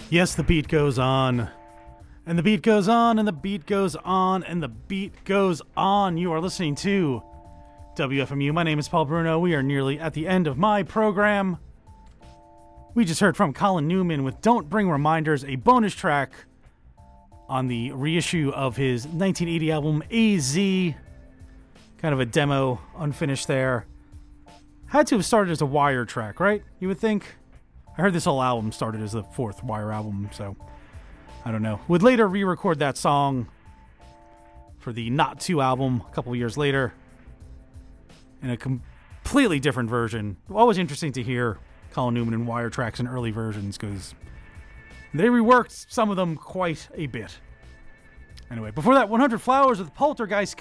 Yes, the beat goes on. And the beat goes on, and the beat goes on, and the beat goes on. You are listening to WFMU. My name is Paul Bruno. We are nearly at the end of my program. We just heard from Colin Newman with Don't Bring Reminders, a bonus track on the reissue of his 1980 album AZ. Kind of a demo, unfinished there. Had to have started as a Wire track, right? You would think? I heard this whole album started as the fourth Wire album, so I don't know. Would later re-record that song for the Not 2 album a couple years later in a completely different version. Always interesting to hear Colin Newman and Wire tracks in early versions because they reworked some of them quite a bit. Anyway, before that, 100 Flowers with Poltergeist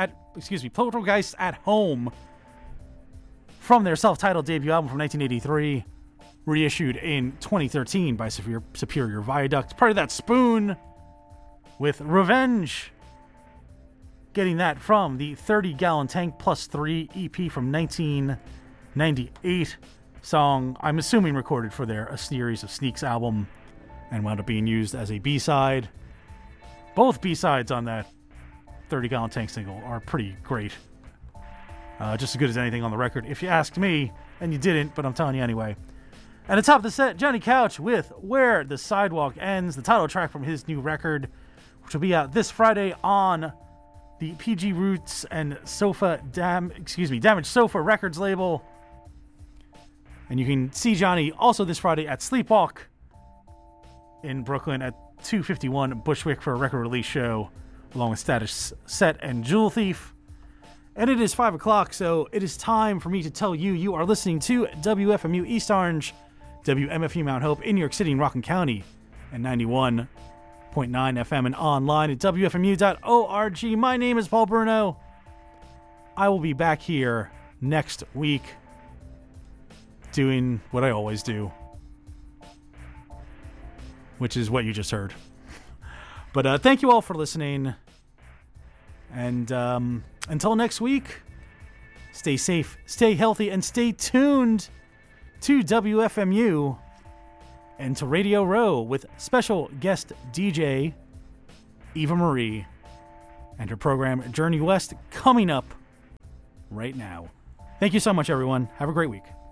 at Home from their self-titled debut album from 1983. Reissued in 2013 by Superior Viaduct. Part of that Spoon with Revenge. Getting that from the 30-Gallon Tank Plus 3 EP from 1998. Song, I'm assuming recorded for their A Series of Sneaks album and wound up being used as a B-side. Both B-sides on that 30-Gallon Tank single are pretty great. Just as good as anything on the record, if you asked me, and you didn't, but I'm telling you anyway. And atop the set, Johnny Couch with Where the Sidewalk Ends, the title track from his new record, which will be out this Friday on the PG Roots and Damaged Sofa Records label. And you can see Johnny also this Friday at Sleepwalk in Brooklyn at 251 Bushwick for a record release show, along with Status Set and Jewel Thief. And it is 5 o'clock, so it is time for me to tell you you are listening to WFMU East Orange, WMFU Mount Hope in New York City and Rockland County, and 91.9 FM and online at WFMU.org. My name is Paul Bruno. I will be back here next week doing what I always do, which is what you just heard. But thank you all for listening. And until next week, stay safe, stay healthy, and stay tuned to WFMU and to Radio Row with special guest DJ Eva Marie and her program Journey West coming up right now. Thank you so much, everyone. Have a great week.